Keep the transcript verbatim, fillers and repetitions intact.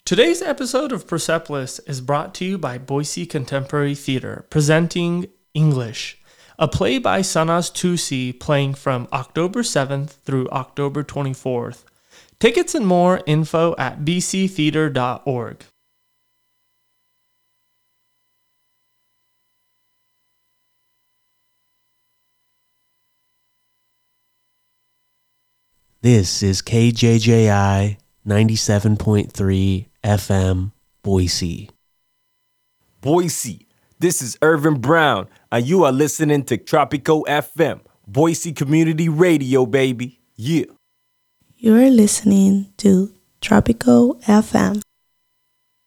Today's episode of Persepolis is brought to you by Boise Contemporary Theater, presenting English, a play by Sanaz Tusi playing from October seventh through October twenty-fourth. Tickets and more info at b c theater dot org. This is K J J I ninety-seven point three F M, Boise. Boise, this is Irvin Brown, and you are listening to Tropico F M, Boise Community Radio, baby. Yeah. You're listening to Tropico F M.